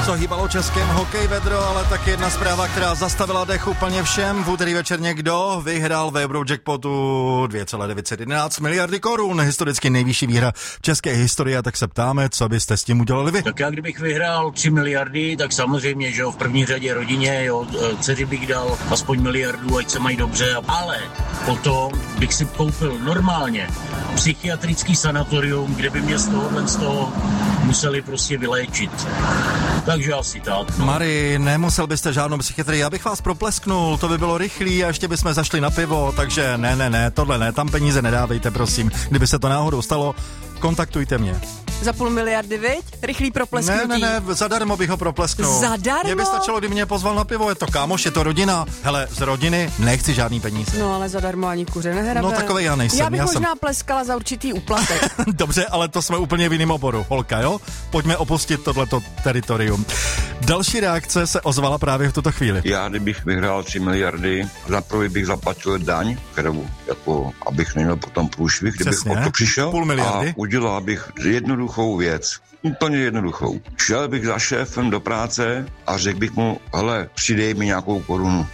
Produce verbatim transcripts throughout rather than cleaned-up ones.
Co hýbalo českým hokej vedro, ale tak jedna zpráva, která zastavila dech úplně všem. V úterý večer někdo vyhrál v Eurojackpotu dvě celé devět set jedenáct miliardy korun. Historicky nejvyšší výhra v české historii, tak se ptáme, co byste s tím udělali vy. Tak já kdybych vyhrál tři miliardy, tak samozřejmě, že jo, v první řadě rodině, jo, dceři bych dal aspoň miliardu, ať se mají dobře, ale potom bych si koupil normálně psychiatrický sanatorium, kde by mě z tohohle z toho museli prostě vyléčit. Takže asi tak. No. Mari, nemusel byste žádnou psychiatrii, já bych vás proplesknul, to by bylo rychlý a ještě bychom zašli na pivo, takže ne, ne, ne, tohle ne, tam peníze nedávejte, prosím. Kdyby se to náhodou stalo, kontaktujte mě. Za půl miliardy, viď? Rychlý proplesknutí. Ne, ne, ne, zadarmo bych ho proplesknul. Zadarmo? Mě by stačilo, kdyby mě pozval na pivo, je to kámoš, je to rodina. Hele, z rodiny nechci žádný peníze. No ale zadarmo ani kuře nehrabe. No takovej já nejsem. Já bych já možná jsem... pleskala za určitý úplatek. Dobře, ale to jsme úplně v jiném oboru, holka, jo? Pojďme opustit tohleto teritorium. Další reakce se ozvala právě v tuto chvíli. Já, kdybych vyhrál tři miliardy, za prvý bych zaplatil daň, kterou, jako, abych neměl potom průšvih, kdybych o to přišel. Půl miliardy. A udělal bych jednoduchou věc. Úplně jednoduchou. Šel bych za šéfem do práce a řekl bych mu, hele, přidej mi nějakou korunu.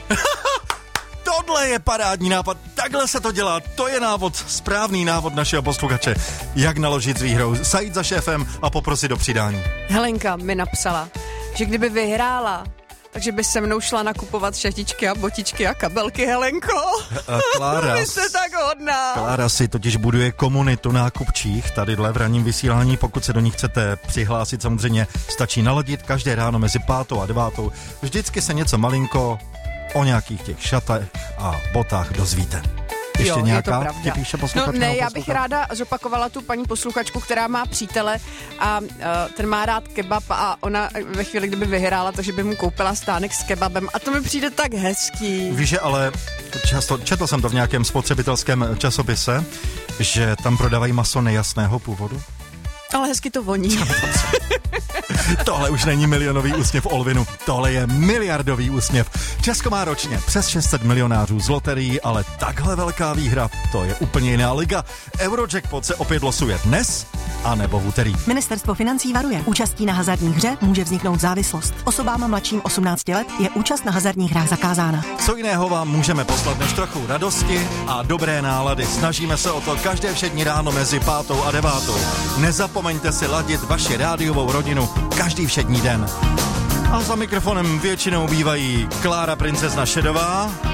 Tohle je parádní nápad, takhle se to dělá, to je návod, správný návod našeho posluchače, jak naložit s výhrou, zajít za šéfem a poprosit o přidání. Helenka mi napsala, že kdyby vyhrála, takže by se mnou šla nakupovat šatičky a botičky a kabelky, Helenko. Klára, Vy jste tak hodná. Klára si totiž buduje komunitu nákupčích tadyhle v ranním vysílání, pokud se do ní chcete přihlásit, samozřejmě stačí naladit každé ráno mezi pátou a devátou. Vždycky se něco malinko o nějakých těch šatech a botách dozvíte. Ještě jo, nějaká? Je to Píše no ne, já bych ráda zopakovala tu paní posluchačku, která má přítele a uh, ten má rád kebab a ona ve chvíli, kdyby vyhrála, takže by mu koupila stánek s kebabem a to mi přijde tak hezký. Víš, že ale často, četl jsem to v nějakém spotřebitelském časopise, že tam prodávají maso nejasného původu. Ale hezky to voní. Tohle už není milionový úsměv Olvinu, tohle je miliardový úsměv. Česko má ročně přes šest set milionářů z loterií, ale takhle velká výhra, to je úplně jiná liga. Eurojackpot se opět losuje dnes a nebo v úterý. Ministerstvo financí varuje. Účastí na hazardní hře může vzniknout závislost. Osobám mladším osmnáct let je účast na hazardních hrách zakázána. Co jiného vám můžeme poslat než trochu radosti a dobré nálady. Snažíme se o to každé všední ráno mezi pátou a devátou. Nezapomeňte si ladit vaši rádiovou rodinu každý všední den. A za mikrofonem většinou bývají Klára Princezna Šedová